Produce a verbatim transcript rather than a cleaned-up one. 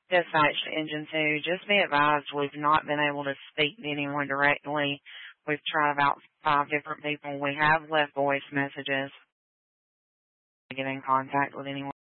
Dispatch to Engine two. Just be advised we've not been able to speak to anyone directly. We've tried about five different people. We have left voice messages to get in contact with anyone.